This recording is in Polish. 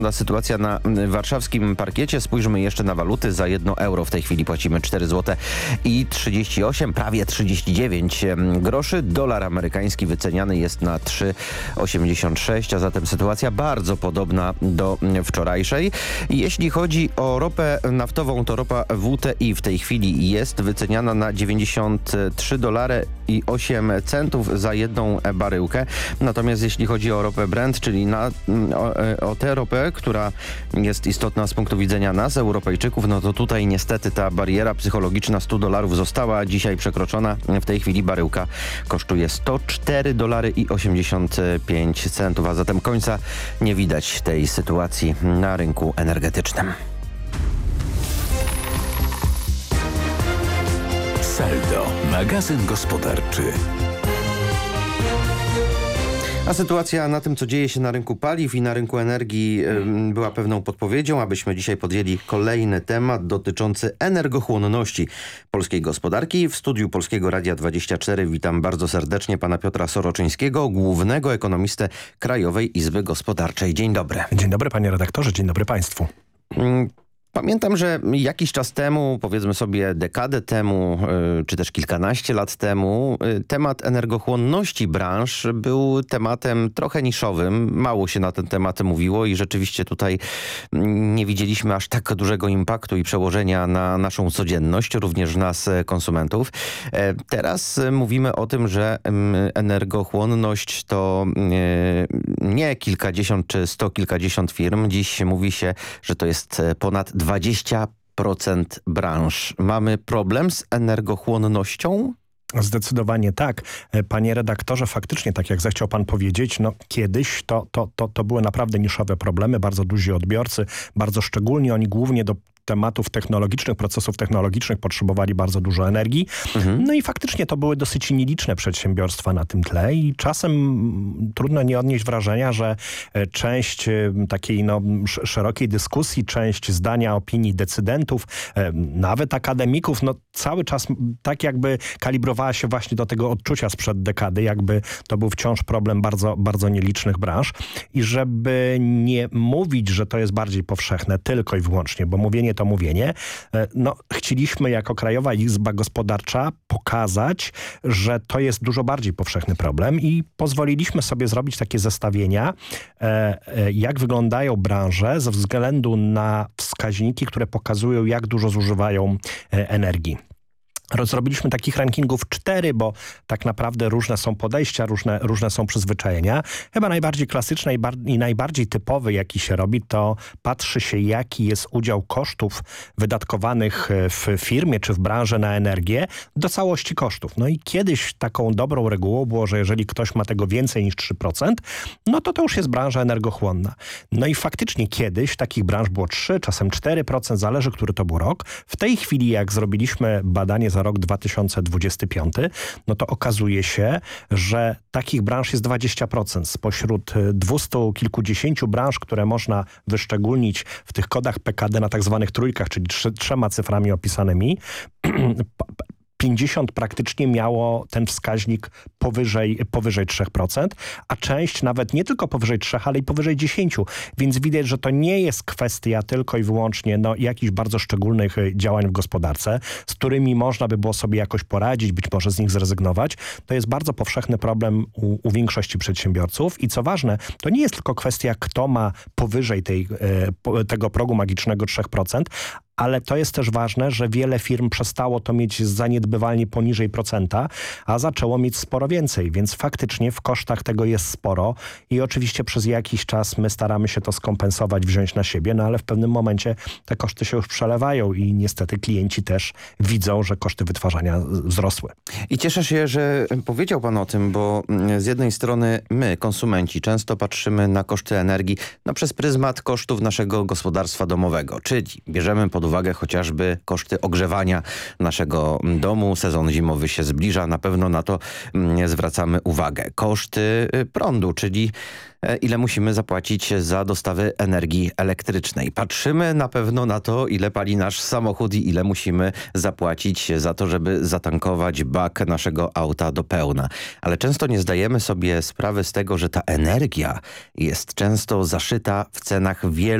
Sytuacja na warszawskim parkiecie. Spójrzmy jeszcze na waluty. Za 1 euro w tej chwili płacimy 4 zł i 38, prawie 39 groszy. Dolar amerykański wyceniany jest na 3,86, a zatem sytuacja bardzo podobna do wczorajszej. Jeśli chodzi o ropę naftową, to ropa WTI w tej chwili jest wyceniana na 93 dolary i 8 centów za jedną baryłkę. Natomiast jeśli chodzi o ropę Brent, czyli o tę ropę, która jest istotna z punktu widzenia nas, Europejczyków, no to tutaj niestety ta bariera psychologiczna 100 dolarów została dzisiaj przekroczona. W tej chwili baryłka kosztuje 104 dolary i 85 centów, a zatem końca nie widać tej sytuacji na rynku energetycznym. Saldo, magazyn gospodarczy. A sytuacja na tym, co dzieje się na rynku paliw i na rynku energii była pewną podpowiedzią, abyśmy dzisiaj podjęli kolejny temat dotyczący energochłonności polskiej gospodarki. W studiu Polskiego Radia 24 witam bardzo serdecznie pana Piotra Soroczyńskiego, głównego ekonomistę Krajowej Izby Gospodarczej. Dzień dobry. Dzień dobry panie redaktorze, dzień dobry państwu. Pamiętam, że jakiś czas temu, powiedzmy sobie dekadę temu, czy też kilkanaście lat temu, temat energochłonności branż był tematem trochę niszowym. Mało się na ten temat mówiło i rzeczywiście tutaj nie widzieliśmy aż tak dużego impaktu i przełożenia na naszą codzienność, również nas, konsumentów. Teraz mówimy o tym, że energochłonność to nie kilkadziesiąt czy kilkadziesiąt firm. Dziś mówi się, że to jest ponad 20% branż. Mamy problem z energochłonnością? Zdecydowanie tak. Panie redaktorze, faktycznie, tak jak zechciał pan powiedzieć, no kiedyś to były naprawdę niszowe problemy, bardzo duzi odbiorcy, bardzo szczególnie oni głównie do tematów technologicznych, procesów technologicznych potrzebowali bardzo dużo energii. No i faktycznie to były dosyć nieliczne przedsiębiorstwa na tym tle i czasem trudno nie odnieść wrażenia, że część takiej szerokiej dyskusji, część zdania, opinii decydentów, nawet akademików, no cały czas tak jakby kalibrowała się właśnie do tego odczucia sprzed dekady, jakby to był wciąż problem bardzo, bardzo nielicznych branż i żeby nie mówić, że to jest bardziej powszechne tylko i wyłącznie, bo mówienie to mówienie. No, chcieliśmy jako Krajowa Izba Gospodarcza pokazać, że to jest dużo bardziej powszechny problem i pozwoliliśmy sobie zrobić takie zestawienia, jak wyglądają branże ze względu na wskaźniki, które pokazują, jak dużo zużywają energii. Zrobiliśmy takich rankingów 4, bo tak naprawdę różne są podejścia, różne są przyzwyczajenia. Chyba najbardziej klasyczne i najbardziej typowy, jaki się robi, to patrzy się, jaki jest udział kosztów wydatkowanych w firmie czy w branży na energię do całości kosztów. No i kiedyś taką dobrą regułą było, że jeżeli ktoś ma tego więcej niż 3%, no to już jest branża energochłonna. No i faktycznie kiedyś takich branż było 3, czasem 4%, zależy, który to był rok. W tej chwili, jak zrobiliśmy badanie za rok 2025, no to okazuje się, że takich branż jest 20%. Spośród 200 kilkudziesięciu branż, które można wyszczególnić w tych kodach PKD na tak zwanych trójkach, czyli 3 cyframi opisanymi, 50 praktycznie miało ten wskaźnik powyżej 3%, a część nawet nie tylko powyżej 3, ale i powyżej 10. Więc widać, że to nie jest kwestia tylko i wyłącznie jakichś bardzo szczególnych działań w gospodarce, z którymi można by było sobie jakoś poradzić, być może z nich zrezygnować. To jest bardzo powszechny problem u większości przedsiębiorców i co ważne, to nie jest tylko kwestia, kto ma powyżej tego progu magicznego 3%, ale to jest też ważne, że wiele firm przestało to mieć zaniedbywalnie poniżej procenta, a zaczęło mieć sporo więcej, więc faktycznie w kosztach tego jest sporo i oczywiście przez jakiś czas my staramy się to skompensować, wziąć na siebie, no ale w pewnym momencie te koszty się już przelewają i niestety klienci też widzą, że koszty wytwarzania wzrosły. I cieszę się, że powiedział pan o tym, bo z jednej strony my, konsumenci, często patrzymy na koszty energii przez pryzmat kosztów naszego gospodarstwa domowego, czyli bierzemy pod uwagę chociażby koszty ogrzewania naszego domu. Sezon zimowy się zbliża, na pewno na to zwracamy uwagę. Koszty prądu, czyli ile musimy zapłacić za dostawy energii elektrycznej. Patrzymy na pewno na to, ile pali nasz samochód i ile musimy zapłacić za to, żeby zatankować bak naszego auta do pełna. Ale często nie zdajemy sobie sprawy z tego, że ta energia jest często zaszyta w cenach wielu